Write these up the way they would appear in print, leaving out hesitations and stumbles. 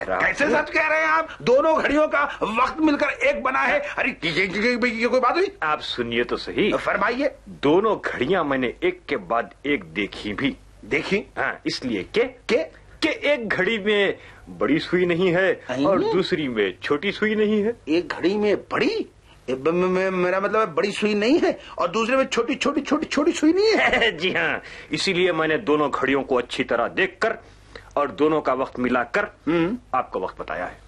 कैसे सच कह रहे हैं आप? दोनों घड़ियों का वक्त मिलकर एक बना है। अरे ये कोई बात हुई? आप सुनिए तो सही। फरमाइए। दोनों घड़ियां मैंने एक के बाद एक देखी भी। देखी? हाँ, इसलिए के एक घड़ी में बड़ी सुई नहीं है और दूसरी में छोटी सुई नहीं है। एक घड़ी में बड़ी मेरा मतलब बड़ी सुई नहीं है और दूसरे में छोटी छोटी छोटी छोटी सुई नहीं है। जी हाँ, इसीलिए मैंने दोनों घड़ियों को अच्छी तरह देखकर और दोनों का वक्त मिलाकर आपको वक्त बताया है।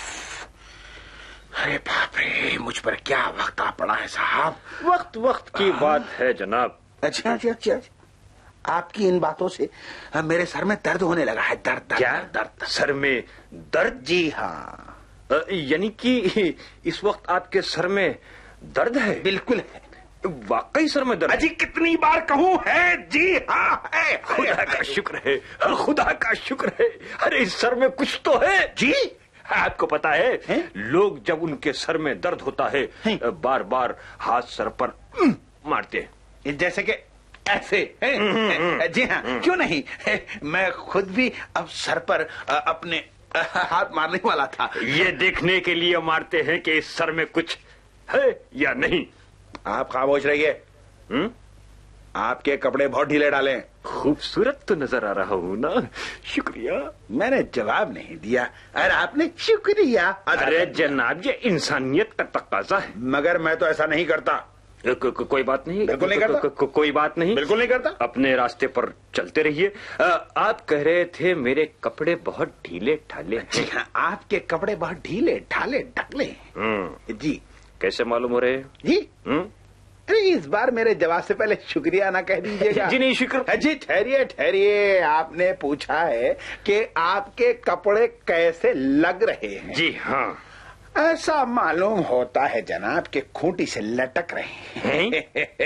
अरे बाप रे, मुझ पर क्या वक्त आ पड़ा है साहब। वक्त की बात है जनाब। अच्छा, आपकी इन बातों से मेरे सर में दर्द होने लगा है। दर्द सर में दर्द? जी हाँ। यानी कि इस वक्त आपके सर में दर्द है? बिल्कुल है। वाकई सर में दर्द? अजी कितनी बार कहूं है? जी हाँ है। खुदा का शुक्र है, खुदा का शुक्र है। अरे इस सर में कुछ तो है। जी आपको पता है लोग जब उनके सर में दर्द होता है बार बार हाथ सर पर मारते हैं, जैसे कि ऐसे। जी हाँ, क्यों नहीं, मैं खुद भी अब सर पर अपने हाथ मारने वाला था। ये देखने के लिए मारते हैं कि इस सर में कुछ है या नहीं। आप खामोश रहिए। आपके कपड़े बहुत ढीले डाले हैं। खूबसूरत तो नजर आ रहा हूँ ना। शुक्रिया। मैंने जवाब नहीं दिया और आपने शुक्रिया। अरे जनाब, ये इंसानियत का तकाजा है। मगर मैं तो ऐसा नहीं करता। कोई बात नहीं। बिल्कुल नहीं करता। कोई बात नहीं, बिल्कुल नहीं करता। अपने रास्ते पर चलते रहिए। आप कह रहे थे मेरे कपड़े बहुत ढीले ढाले। जी हाँ, आपके कपड़े बहुत ढीले ढाले ढकले। जी कैसे मालूम हो रहे? जी अरे इस बार मेरे जवाब से पहले शुक्रिया ना कह दीजिएगा। जी नहीं, शुक्र। जी ठहरिए, आपने पूछा है कि आपके कपड़े कैसे लग रहे हैं। जी हाँ, ऐसा मालूम होता है जनाब के खूंटी से लटक रहे हैं।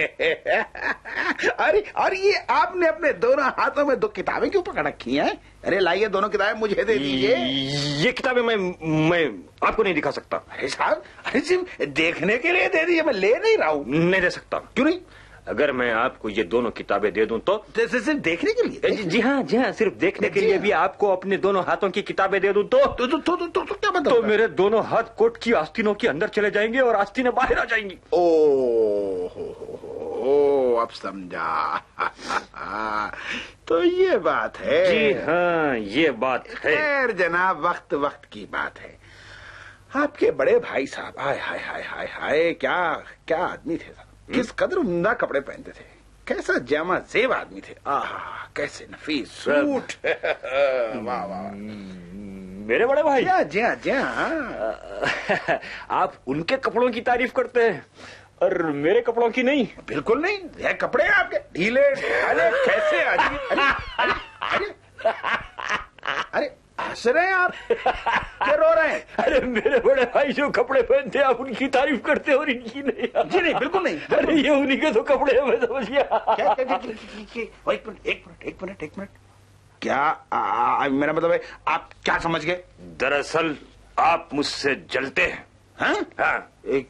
अरे ये आपने अपने दोनों हाथों में दो किताबें क्यों पकड़ रखी हैं? अरे लाइए, दोनों किताबें मुझे दे दीजिए। ये किताबें मैं आपको नहीं दिखा सकता। अरे साहब, अरे सिर्फ देखने के लिए दे दीजिए, मैं ले नहीं रहा हूँ। नहीं दे सकता। क्यों नहीं? अगर मैं आपको ये दोनों किताबें दे दूं तो? सिर्फ देखने के लिए? जी हाँ, सिर्फ देखने के लिए भी आपको अपने दोनों हाथों की किताबें दे दूं तो क्या बताऊं? तो मेरे दोनों हाथ कोट की आस्तीनों के अंदर चले जाएंगे और आस्तीनें बाहर आ जाएंगी। ओ, अब समझा। तो ये बात है। जी हाँ, ये बात है। खैर जनाब, वक्त की बात है। आपके बड़े भाई साहब, हाय हाय हाय हाय हाय, क्या आदमी थे साहब। किस कदर उम्दा कपड़े पहनते थे, कैसा जामा जेब आदमी थे। आहा, कैसे नफीस सूट। वाह वाह। मेरे बड़े भाई? जी हाँ। आप उनके कपड़ों की तारीफ करते हैं और मेरे कपड़ों की नहीं? बिल्कुल नहीं, ये कपड़े आपके ढीले ढाले कैसे? अरे हंस रहे हैं आप, क्या रो रहे हैं? अरे मेरे बड़े भाई जो कपड़े पहनते हैं आप उनकी तारीफ करते हैं और इनकी नहीं? जी नहीं, बिल्कुल नहीं। अरे ये उन्हीं के तो कपड़े हैं, मैं समझ गया। एक मिनट, क्या मेरा मतलब है, आप क्या समझ गए? दरअसल आप मुझसे जलते हैं। हाँ?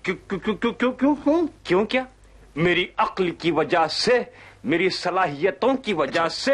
क्यों क्या? मेरी अक्ल की वजह से, मेरी सलाहियतों की वजह से।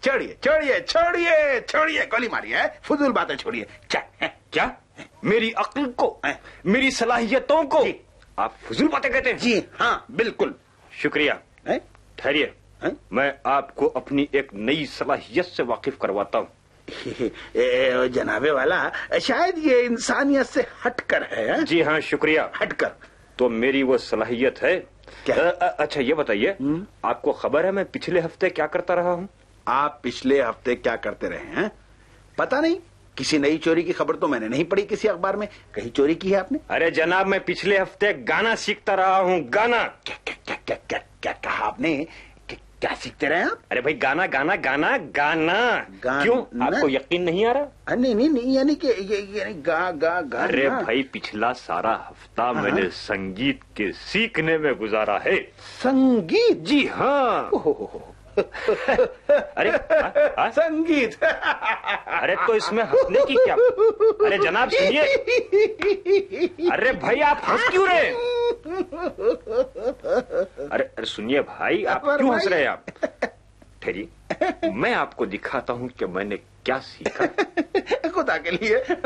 छोड़िए, गोली मारी है, फुजूल बातें छोड़िए। क्या? मेरी अक्ल को, मेरी सलाहियतों को आप फुजूल बातें कहते हैं? जी हाँ, बिल्कुल। शुक्रिया। ठहरिए, मैं आपको अपनी एक नई सलाहियत से वाकिफ करवाता हूँ। जनाबे वाला, शायद ये इंसानियत से हटकर है। जी हाँ, शुक्रिया। हटकर तो मेरी वो सलाहियत है। क्या? अच्छा ये बताइए, आपको खबर है मैं पिछले हफ्ते क्या करता रहा हूँ? आप पिछले हफ्ते क्या करते रहे हैं? पता नहीं, किसी नई चोरी की खबर तो मैंने नहीं पढ़ी किसी अखबार में। कहीं चोरी की है आपने? अरे जनाब, मैं पिछले हफ्ते गाना सीखता रहा हूँ। गाना। क्या कहा आपने? क्या सीखते रहे आप? अरे भाई गाना। क्यों, आपको यकीन नहीं आ रहा? नहीं, यानी गा। अरे भाई, पिछला सारा हफ्ता मैंने संगीत के सीखने में गुजारा है। संगीत? जी हाँ। अरे संगीत। अरे तो इसमें हंसने की क्या? अरे जनाब सुनिए। अरे भाई आप हंस क्यों रहे? अरे सुनिए भाई, आप क्यों हंस रहे हैं? आप ठहरिए, मैं आपको दिखाता हूँ कि मैंने क्या सीखा। खुदा के लिए